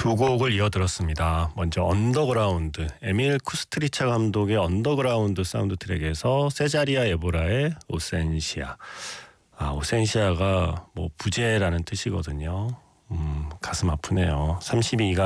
두 곡을 이어 들었습니다. 먼저 언더그라운드, 에밀 쿠스트리차 감독의 언더그라운드 사운드 트랙에서 세자리아 에보라의 오센시아. 오센시아가 뭐 부재라는 뜻이거든요. 가슴 아프네요. 32가